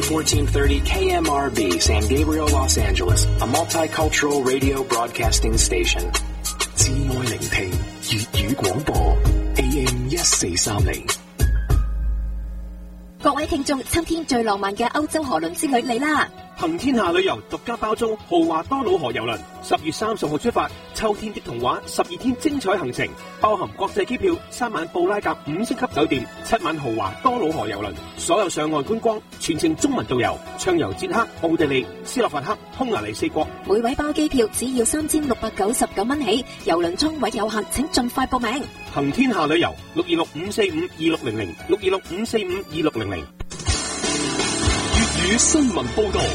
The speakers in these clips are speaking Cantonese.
1430 KMRV San Gabriel, Los Angeles, a multicultural radio broadcasting station. 至愛聆聽粵語廣播 AM 1430。 各位聽眾，秋天最浪漫嘅歐洲河輪之旅嚟啦！ 行天下旅遊獨家包裝豪華多瑙河遊輪，10月30號出發，秋天的童話12天精彩行程，包含國際機票、3晚布拉格5星級酒店、7晚豪華多瑙河遊輪，所有上岸觀光全程中文導遊，暢遊捷克、奧地利、斯洛伐克、匈牙利4國， 每位包機票只要3699蚊起，遊輪艙位有限，請盡快報名。 行天下旅遊626-545-2600，626-545-2600。 粵語新聞報道。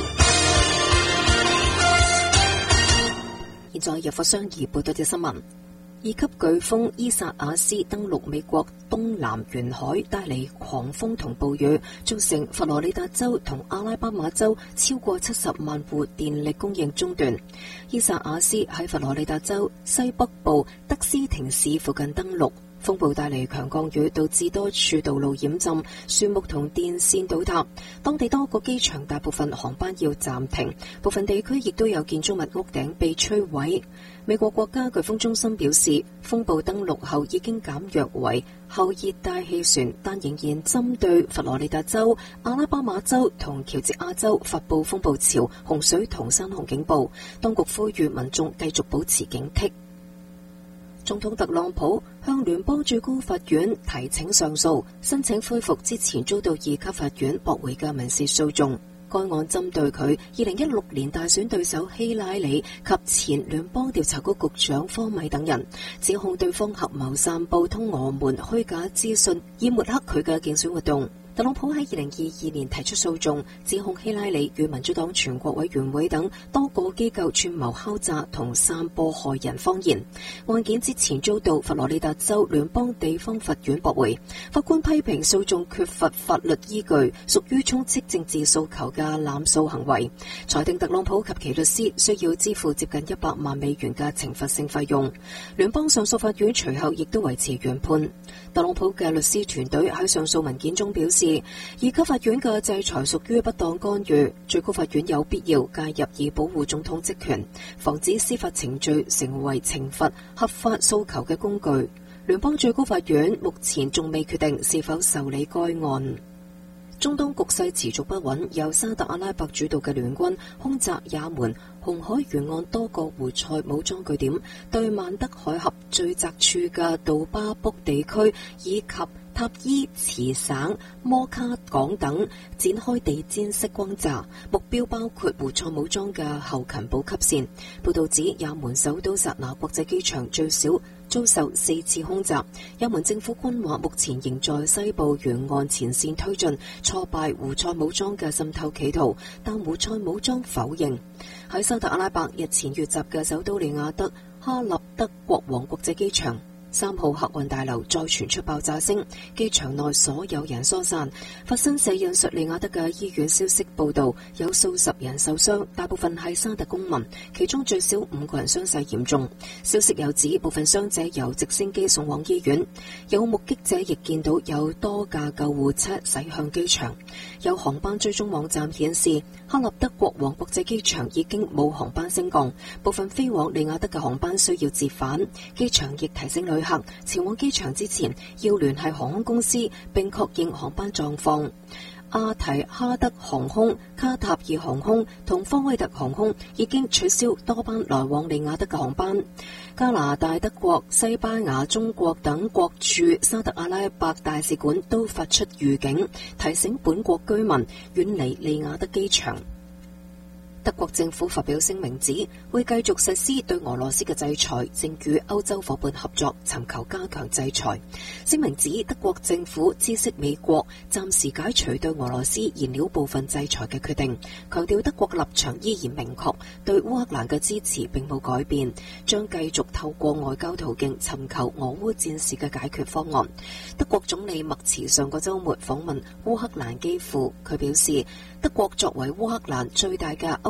現在由霍商儀報道嘅新聞：二級颶風伊薩亞斯登陸美國東南沿海，帶嚟狂風同暴雨，造成佛羅里達州同阿拉巴馬州超過70萬戶電力供應中斷。伊薩亞斯喺佛羅里達州西北部德斯廷市附近登陸。風暴帶嚟強降雨，導致多處道路淹浸，樹木同電線倒塌。當地多個機場大部分航班要暫停，部分地區亦都有建築物屋頂被摧毀。美國國家颶風中心表示，風暴登陸後已經減弱為後熱帶氣旋，但仍然針對佛羅里達州、阿拉巴馬州同喬治亞州發布風暴潮、洪水同山洪警報。當局呼籲民眾繼續保持警惕。總統特朗普向聯邦最高法院提請上訴，申請恢復之前遭到2級法院駁回嘅民事訴訟。該案針對佢2016年大選對手希拉里及前聯邦調查局局長科米等人，指控對方合謀散布通俄門虛假資訊，以抹黑佢嘅競選活動。特朗普喺2022年提出訴訟，指控希拉里與民主黨全國委員會等多個機構串謀敲詐同散播害人謊言。案件之前遭到佛羅里達州聯邦地方法院駁回，法官批評訴訟缺乏法律依據，屬於充斥政治訴求嘅濫訴行為，裁定特朗普及其律師需要支付接近100萬美元嘅懲罰性費用。聯邦上訴法院隨後亦都維持原判。特朗普嘅律師團隊喺上訴文件中表示，2級法院嘅制裁屬於不當干預，最高法院有必要介入以保護總統職權，防止司法程序成為懲罰合法訴求嘅工具。聯邦最高法院目前仲未決定是否受理該案。中東局勢持續不穩，由沙特阿拉伯主導嘅聯軍空襲也門紅海沿岸多個胡塞武裝據點，對曼德海峽最窄處嘅杜巴卜地區以及塔伊茨省摩卡港等展開地毯式轟炸，目標包括胡塞武裝嘅後勤補給線。報道指，也門首都薩那國際機場最少遭受4次空襲。也門政府軍話，目前仍在西部沿岸前線推進，挫敗胡塞武裝嘅滲透企圖，但胡塞武裝否認。喺沙特阿拉伯日前越襲嘅首都利雅得哈立德國王國際機場，3號客運大樓再傳出爆炸聲，機場內所有人疏散。法新社引述利雅得嘅醫院消息報道，有數十人受傷，大部分係沙特公民，其中最少5個人傷勢嚴重。消息又指，部分傷者由直升機送往醫院。有目擊者亦見到有多架救護車駛向機場。有航班追蹤網站顯示，哈立德國王國際機場已經冇航班升降，部分飛往利雅得嘅航班需要折返。機場亦提醒旅客前往機場之前要聯繫航空公司並確認航班狀況。阿提哈德航空、卡塔爾航空同科威特航空已經取消多班來往利雅得嘅航班。加拿大、德國、西班牙、中國等國駐沙特阿拉伯大使館都發出預警，提醒本國居民遠離利雅得機場。德國政府發表聲明指，會繼續實施對俄羅斯嘅制裁，正與歐洲夥伴合作，尋求加強制裁。聲明指，德國政府知悉美國暫時解除對俄羅斯燃料部分制裁嘅決定，強調德國立場依然明確，對烏克蘭嘅支持並冇改變，將繼續透過外交途徑尋求俄烏戰事嘅解決方案。德國總理默茨上個週末訪問烏克蘭基輔，佢表示，德國作為烏克蘭最大嘅歐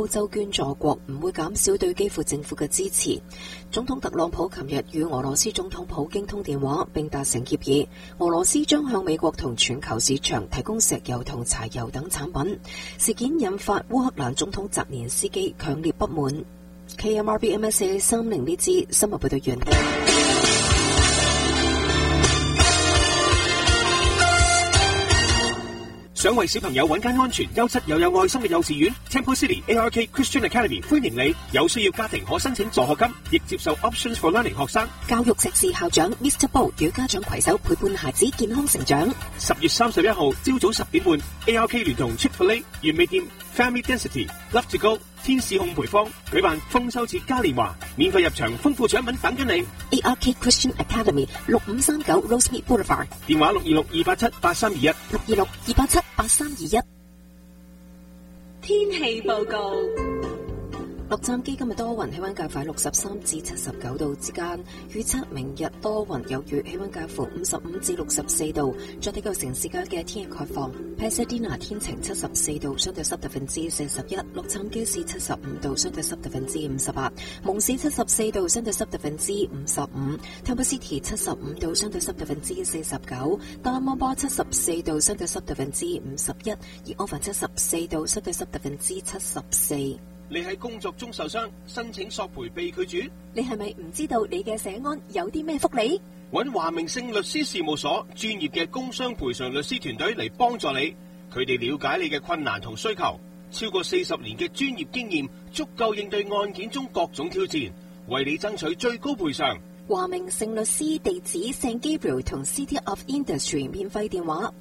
洲捐助國唔會減少對基輔政府嘅支持。總統特朗普琴日與俄羅斯總統普京通電話，並達成協議，俄羅斯將向美國同全球市場提供石油同柴油等產品。事件引發烏克蘭總統澤連斯基強烈不滿。KMRB MS430呢支新聞報道員。 想為小朋友揾間安全、優質又有愛心嘅幼稚園 Temple City ARK Christian Academy 歡迎你。有需要家庭可申請助學金，亦接受 Options for Learning 學生。 教育碩士校長 Mr. Bo 與家長攜手陪伴孩子健康成長。 10月31號朝早10點半 ARK 聯同 Chick-fil-A 原味店 Family Density Love to Go 天使烘焙坊舉辦豐收節嘉年華，免費入場，豐富獎品等緊你。 ARK Christian Academy 6539 Rosemead Boulevard， 電話626-287-8321 626-287-8321。 天氣報告。 洛杉磯今日多雲，氣溫介乎63至79度之間。預測明日多雲有雨，氣溫介乎55至64度。在呢個城市間嘅天氣概況 ：Pasadena 天晴74度，相對濕度41%；洛杉磯市75度，相對濕度58%；蒙市74度，相對濕度55%；泰晤士提75度，相對濕度49%；達拉摩波74度，相對濕度51%；而柯凡74度，相對濕度74%。 你喺工作中受傷，申請索賠被拒絕？ 你係咪唔知道你嘅社安有啲咩福利？ 揾華明勝律師事務所專業嘅工傷賠償律師團隊嚟幫助你，佢哋了解你嘅困難同需求，超過40年嘅專業經驗，足夠應對案件中各種挑戰，為你爭取最高賠償。 華明勝律師地址 St. Gabriel 同 City of Industry， 免費電話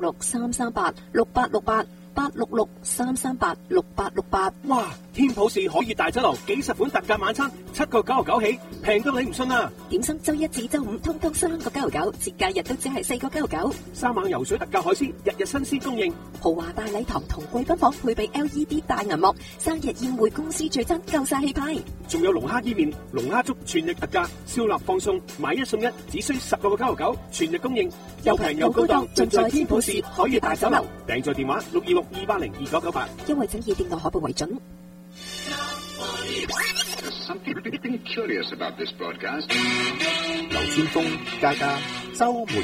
866-338-6868，866-338-6868。 哇！天普士可以大酒樓幾十款特價晚餐，7.99起，平到你唔信啊！ 點心周一至周五通通3.99，節假日都只係4.99。 三晚游水特價海鮮，日日新鮮供應。 豪華大禮堂同貴賓房配備 LED 大銀幕，生日宴會公司聚餐夠晒氣派。 仲有龍蝦伊麵、龍蝦粥全日特價，燒臘放送，買一送一，只需19.99，全日供應，又平又高檔，盡在天普士可以大酒樓。訂座電話626-280-2998， 因為請以店內海報為準。 Something curious about this broadcast. 劉川峰、嘉嘉周末